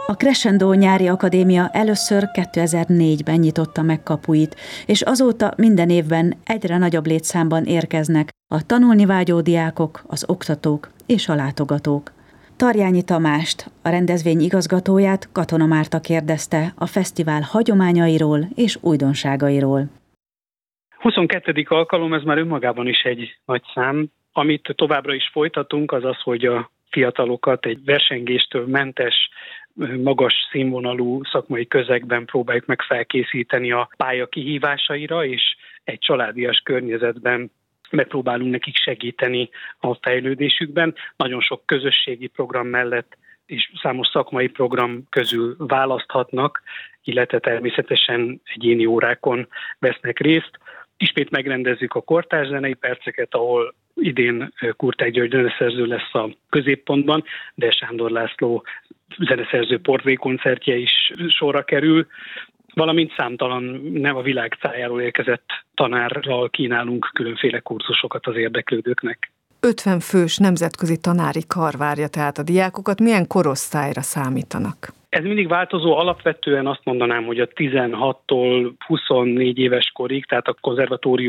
A Crescendo Nyári Akadémia először 2004-ben nyitotta meg kapuit, és azóta minden évben egyre nagyobb létszámban érkeznek a tanulni vágyó diákok, az oktatók és a látogatók. Tarjányi Tamást, a rendezvény igazgatóját, Katona Márta kérdezte a fesztivál hagyományairól és újdonságairól. 22. alkalom, ez már önmagában is egy nagy szám. Amit továbbra is folytatunk, az az, hogy a fiatalokat egy versengéstől mentes, magas színvonalú szakmai közegben próbáljuk meg felkészíteni a pálya kihívásaira, és egy családias környezetben megpróbálunk nekik segíteni a fejlődésükben. Nagyon sok közösségi program mellett és számos szakmai program közül választhatnak, illetve természetesen egyéni órákon vesznek részt. Ismét megrendezzük a kortárs zenei perceket, ahol idén Kurták György zeneszerző lesz a középpontban, de Sándor László zeneszerző portrékoncertje is sorra kerül, valamint számtalan nem a világ tájáról érkezett tanárral kínálunk különféle kurzusokat az érdeklődőknek. 50 fős nemzetközi tanári kar várja tehát a diákokat. Milyen korosztályra számítanak? Ez mindig változó, alapvetően azt mondanám, hogy a 16-tól 24 éves korig, tehát a konzervatórium